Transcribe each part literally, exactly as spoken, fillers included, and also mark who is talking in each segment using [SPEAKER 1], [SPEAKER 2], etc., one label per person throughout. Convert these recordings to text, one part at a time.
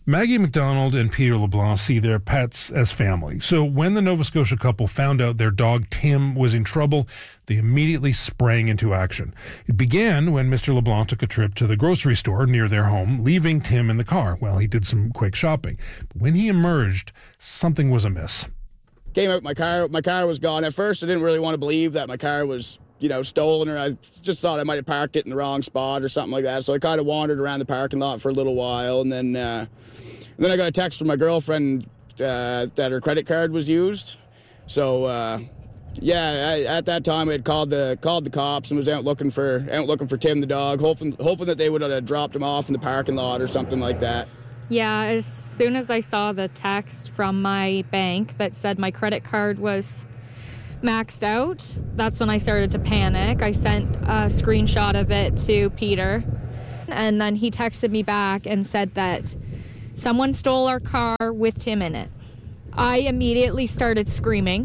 [SPEAKER 1] Maggie McDonald and Peter LeBlanc see their pets as family. So when the Nova Scotia couple found out their dog Tim was in trouble, they immediately sprang into action. It began when Mister LeBlanc took a trip to the grocery store near their home, leaving Tim in the car while he did some quick shopping. But when he emerged, something was amiss.
[SPEAKER 2] Came out, my car, my car was gone. At first, I didn't really want to believe that my car was, you know, stolen, or I just thought I might have parked it in the wrong spot or something like that. So I kind of wandered around the parking lot for a little while, and then, uh, and then I got a text from my girlfriend uh, that her credit card was used. So, uh, yeah, I, at that time I had called the called the cops and was out looking for out looking for Tim the dog, hoping hoping that they would have dropped him off in the parking lot or something like that.
[SPEAKER 3] Yeah, as soon as I saw the text from my bank that said my credit card was maxed out, that's when I started to panic. I sent a screenshot of it to Peter, and then he texted me back and said that someone stole our car with Tim in it. I immediately started screaming.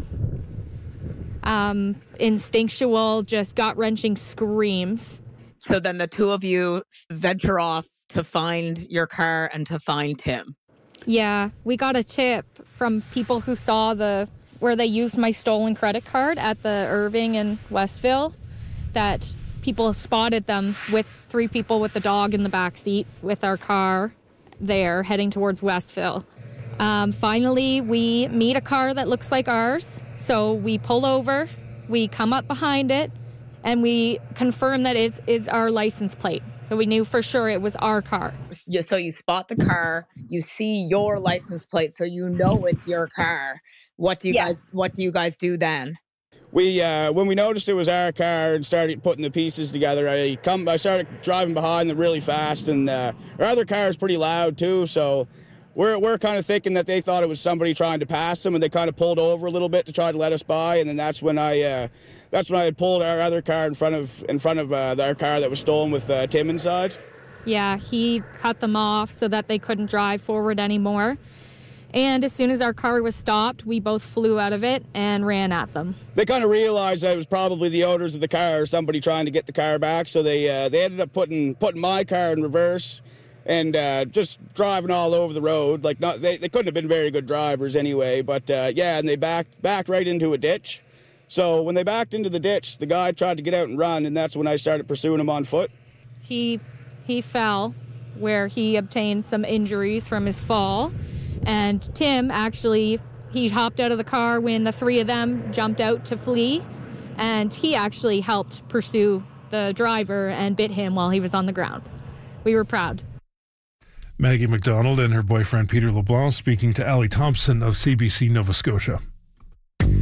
[SPEAKER 3] Um, instinctual, just gut-wrenching screams.
[SPEAKER 4] So then the two of you venture off to find your car and to find Tim.
[SPEAKER 3] Yeah, we got a tip from people who saw the where they used my stolen credit card at the Irving in Westville, that people spotted them with three people with the dog in the back seat with our car there heading towards Westville. Um, finally, we meet a car that looks like ours, so we pull over, we come up behind it, and we confirm that it is our license plate. So we knew for sure it was our car.
[SPEAKER 4] So you spot the car, you see your license plate, so you know it's your car. What do you
[SPEAKER 5] Yeah.
[SPEAKER 4] guys What do you guys do then?
[SPEAKER 2] We uh, when we noticed it was our car and started putting the pieces together, I come I started driving behind them really fast, and uh, our other car is pretty loud too. So we're we're kind of thinking that they thought it was somebody trying to pass them, and they kind of pulled over a little bit to try to let us by. And then that's when I uh, that's when I had pulled our other car in front of in front of uh, our car that was stolen with uh, Tim inside.
[SPEAKER 3] Yeah, he cut them off so that they couldn't drive forward anymore. And as soon as our car was stopped, we both flew out of it and ran at them.
[SPEAKER 2] They kind of realized that it was probably the owners of the car or somebody trying to get the car back, so they uh, they ended up putting putting my car in reverse and uh, just driving all over the road. Like not they, they couldn't have been very good drivers anyway, but uh, yeah, and they backed backed right into a ditch. So when they backed into the ditch, the guy tried to get out and run, and that's when I started pursuing him on foot.
[SPEAKER 3] He he fell, where he obtained some injuries from his fall. And Tim actually, he hopped out of the car when the three of them jumped out to flee. And he actually helped pursue the driver and bit him while he was on the ground. We were proud.
[SPEAKER 1] Maggie McDonald and her boyfriend Peter LeBlanc speaking to Allie Thompson of C B C Nova Scotia.